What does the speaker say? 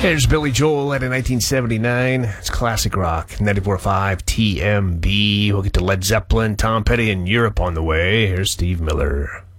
Here's Billy Joel at 1979. It's classic rock. 94.5 TMB. We'll get to Led Zeppelin, Tom Petty, and Europe on the way. Here's Steve Miller.